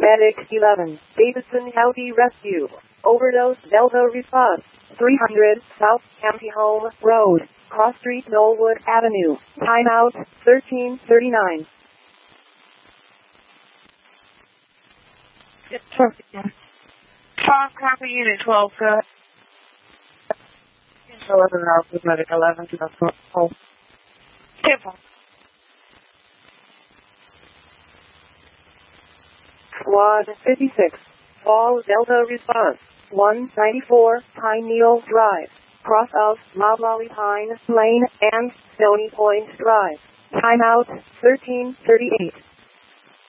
Medic 11, Davidson County Rescue. Overdose Delta response. 300 South County Home Road, Cross Street, Knollwood Avenue. Timeout 1339. Farm Copy Unit 12, cut. 11 hours with Medic 11 to the home. Temple. Squad 56, Fall Delta response. 194 Pine Needle Drive, cross of Mount Lolly Pine Lane and Stony Point Drive. Timeout 1338.